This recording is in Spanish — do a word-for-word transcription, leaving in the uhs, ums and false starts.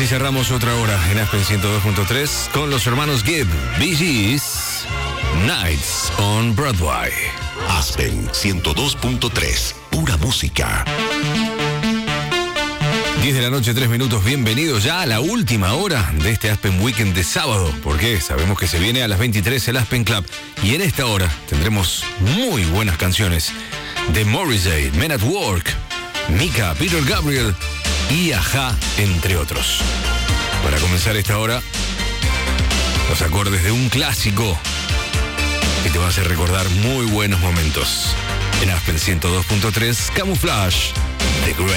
así cerramos otra hora en Aspen ciento dos punto tres con los hermanos Gibb, Bee Gees, Nights on Broadway. Aspen ciento dos punto tres, pura música. diez de la noche, tres minutos. Bienvenidos ya a la última hora de este Aspen Weekend de sábado, porque sabemos que se viene a las veintitrés el Aspen Club y en esta hora tendremos muy buenas canciones de Morrissey, Men at Work, Mika, Peter Gabriel y Ajá, entre otros. Para comenzar esta hora, los acordes de un clásico que te va a hacer recordar muy buenos momentos. En Aspen ciento dos punto tres, Camouflage, The Great.